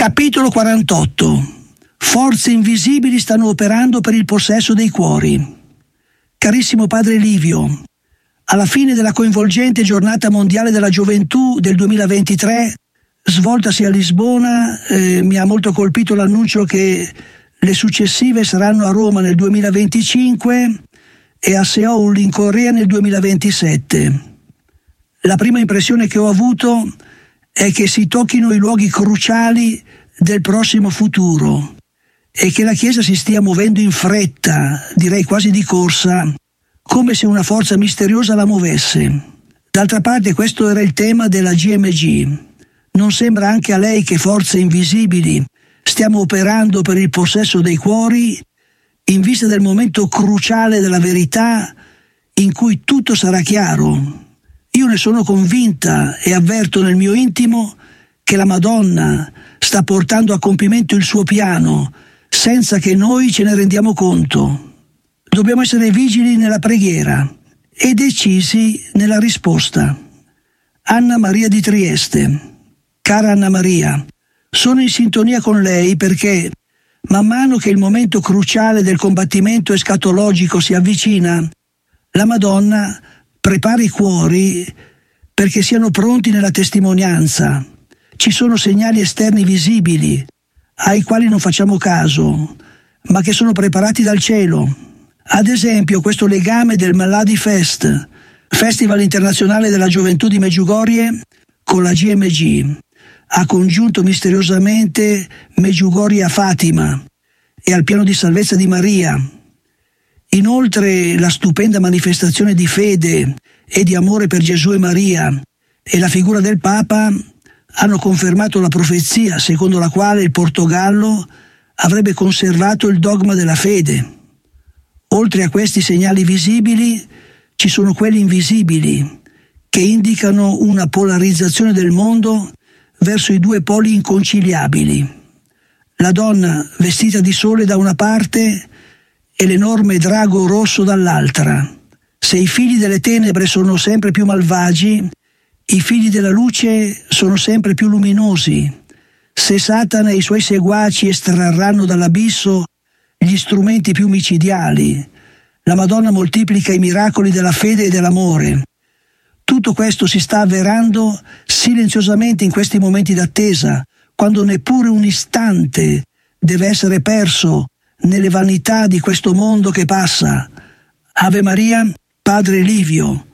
Capitolo 48. Forze invisibili stanno operando per il possesso dei cuori. Carissimo padre Livio, alla fine della coinvolgente giornata mondiale della gioventù del 2023, svoltasi a Lisbona, mi ha molto colpito l'annuncio che le successive saranno a Roma nel 2025 e a Seoul in Corea nel 2027. La prima impressione che ho avuto è che si tocchino i luoghi cruciali del prossimo futuro e che la Chiesa si stia muovendo in fretta, direi quasi di corsa, come se una forza misteriosa la muovesse. D'altra parte questo era il tema della GMG. Non sembra anche a lei che forze invisibili stiamo operando per il possesso dei cuori in vista del momento cruciale della verità in cui tutto sarà chiaro? Io ne sono convinta e avverto nel mio intimo che la Madonna sta portando a compimento il suo piano senza che noi ce ne rendiamo conto. Dobbiamo essere vigili nella preghiera e decisi nella risposta. Anna Maria di Trieste. Cara Anna Maria, sono in sintonia con lei perché man mano che il momento cruciale del combattimento escatologico si avvicina, la Madonna prepara i cuori perché siano pronti nella testimonianza. Ci sono segnali esterni visibili ai quali non facciamo caso, ma che sono preparati dal cielo. Ad esempio questo legame del Maladi Fest, Festival internazionale della gioventù di Medjugorje, con la GMG. Ha congiunto misteriosamente Medjugorje a Fatima e al piano di salvezza di Maria. Inoltre la stupenda manifestazione di fede e di amore per Gesù e Maria e la figura del Papa hanno confermato la profezia secondo la quale il Portogallo avrebbe conservato il dogma della fede. Oltre a questi segnali visibili ci sono quelli invisibili che indicano una polarizzazione del mondo verso i due poli inconciliabili. La donna vestita di sole da una parte e l'enorme drago rosso dall'altra. Se i figli delle tenebre sono sempre più malvagi, i figli della luce sono sempre più luminosi. Se Satana e i suoi seguaci estrarranno dall'abisso gli strumenti più micidiali, la Madonna moltiplica i miracoli della fede e dell'amore. Tutto questo si sta avverando silenziosamente in questi momenti d'attesa, quando neppure un istante deve essere perso nelle vanità di questo mondo che passa. Ave Maria, Padre Livio,